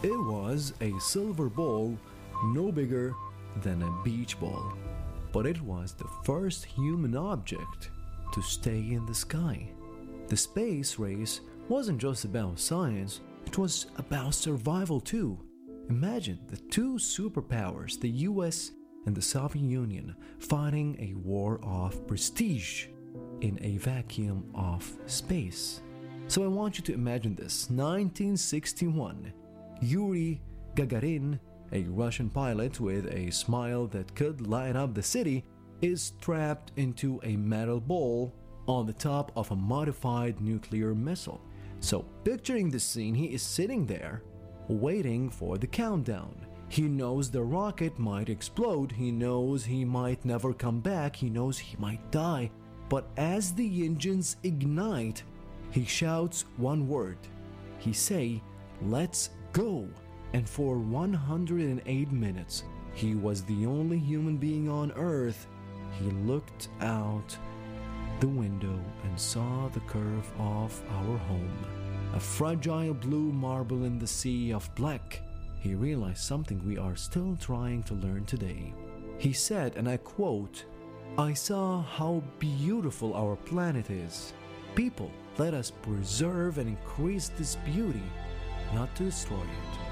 It was a silver ball, no bigger than a beach ball. But it was the first human object to stay in the sky. The space race wasn't just about science, it was about survival too. Imagine the two superpowers, the US and the Soviet Union, fighting a war of prestige in a vacuum of space. So I want you to imagine this. 1961, Yuri Gagarin, a Russian pilot with a smile that could light up the city, is trapped into a metal ball on the top of a modified nuclear missile. So picturing the scene, he is sitting there waiting for the countdown. He knows the rocket might explode, he knows he might never come back, he knows he might die. But as the engines ignite, he shouts one word. He say, "Let's go." And for 108 minutes, he was the only human being on Earth. He looked out the window and saw the curve of our home, a fragile blue marble in the sea of black. He realized something we are still trying to learn today. He said, and I quote, "I saw how beautiful our planet is. People, let us preserve and increase this beauty, not to destroy it."